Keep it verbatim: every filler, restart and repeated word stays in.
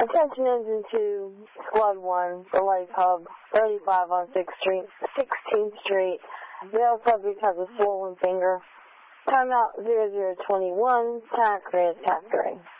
Attention engine two, Squad one, the Life Hub, thirty-five on sixteenth Street. Male subject has a swollen finger. Timeout zero zero twenty-one, tack red, tack gray.